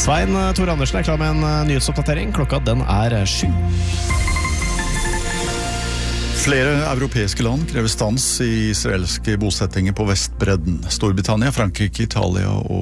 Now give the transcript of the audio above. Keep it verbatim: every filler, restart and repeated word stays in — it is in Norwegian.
Svein Tor Andersen er klar med en nyhetsoppdatering. Klokka den er sju. Flere europeiske land krever stans i israelske bosettinger på Vestbredden. Storbritannia, Frankrike, Italia og